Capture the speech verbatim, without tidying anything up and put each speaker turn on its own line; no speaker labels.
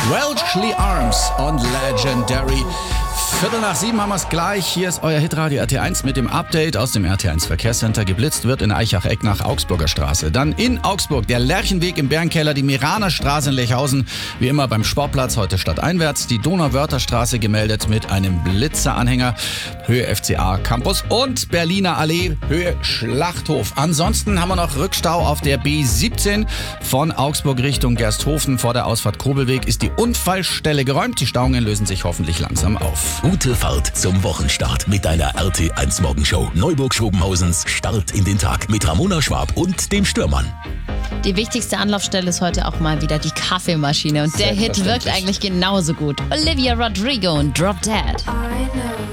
Welshly Arms und Legendary. Viertel nach sieben haben wir es gleich. Hier ist euer Hitradio R T eins mit dem Update aus dem R T eins Verkehrscenter. Geblitzt wird in Eichach-Eck nach Augsburger Straße. Dann in Augsburg der Lerchenweg im Bärenkeller, die Meraner Straße in Lechhausen. Wie immer beim Sportplatz, heute stadteinwärts. Die Donauwörther-Straße gemeldet mit einem Blitzeranhänger. Höhe F C A Campus und Berliner Allee, Höhe Schlachthof. Ansonsten haben wir noch Rückstau auf der B siebzehn von Augsburg Richtung Gersthofen. Vor der Ausfahrt Kobelweg ist die Unfallstelle geräumt. Die Stauungen lösen sich hoffentlich langsam auf.
Gute Fahrt zum Wochenstart mit deiner R T eins Morgenshow. Neuburg-Schobenhausens Start in den Tag mit Ramona Schwab und dem Stürmann.
Die wichtigste Anlaufstelle ist heute auch mal wieder die Kaffeemaschine. Und der Hit wirkt eigentlich genauso gut. Olivia Rodrigo und Drop Dead.